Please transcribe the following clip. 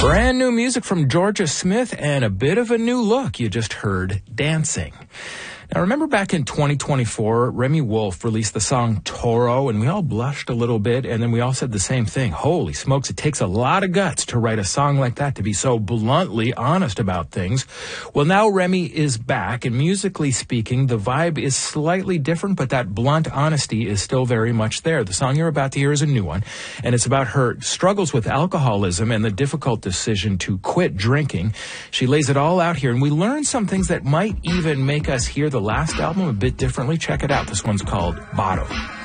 Brand new music from Georgia Smith and a bit of a new look. You just heard Dancing. Now, remember back in 2024, Remy Wolf released the song Toro, and we all blushed a little bit, and then we all said the same thing. Holy smokes, it takes a lot of guts to write a song like that, to be so bluntly honest about things. Well, now Remy is back, and musically speaking, the vibe is slightly different, but that blunt honesty is still very much there. The song you're about to hear is a new one, and it's about her struggles with alcoholism and the difficult decision to quit drinking. She lays it all out here, and we learn some things that might even make us hear the last album a bit differently. Check it out. This one's called Bottom.